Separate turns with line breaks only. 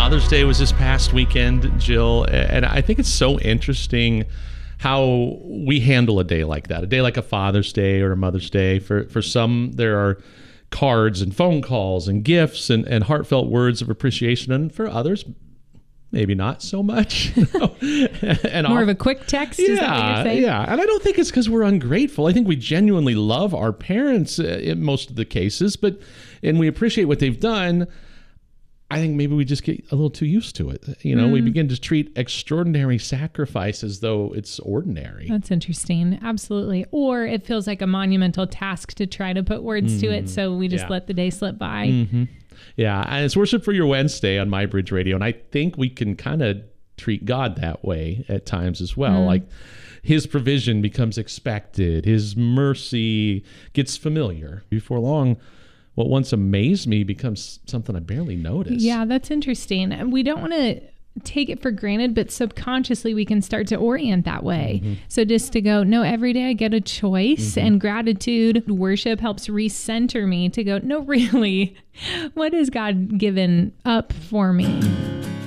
Father's Day was this past weekend, Jill, and I think it's so interesting how we handle a day like that, a day like a Father's Day or a Mother's Day. For some, there are cards and phone calls and gifts and heartfelt words of appreciation, and for others, maybe not so much. And
more of a quick text, is that what you're saying?
Yeah, and I don't think it's because we're ungrateful. I think we genuinely love our parents in most of the cases, and we appreciate what they've done. I think maybe we just get a little too used to it. We begin to treat extraordinary sacrifice as though it's ordinary.
That's interesting. Absolutely. Or it feels like a monumental task to try to put words to it, so we just let the day slip by.
Mm-hmm. Yeah, and it's Worship for Your Wednesday on MyBridge Radio, and I think we can kind of treat God that way at times as well. Like his provision becomes expected. His mercy gets familiar. Before long, what once amazed me becomes something I barely notice.
Yeah, that's interesting. And we don't want to take it for granted, but subconsciously we can start to orient that way. Mm-hmm. So just to go, no, every day I get a choice, and gratitude, worship helps recenter me to go, no, really, what has God given up for me?